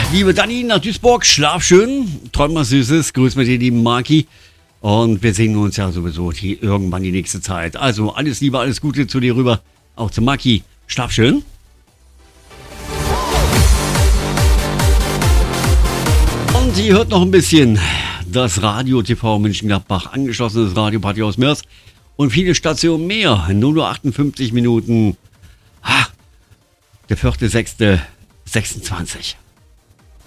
Liebe Dani nach Duisburg, schlaf schön, träum was Süßes, grüß mit dir, lieben Maki. Und wir sehen uns ja sowieso irgendwann die nächste Zeit. Also alles Liebe, alles Gute zu dir rüber, auch zu Maki. Schlaf schön. Und ihr hört noch ein bisschen das Radio TV München-Gladbach, angeschlossenes Radioparty aus Mörs und viele Stationen mehr. Nur 58 Minuten. Der 4.6.26.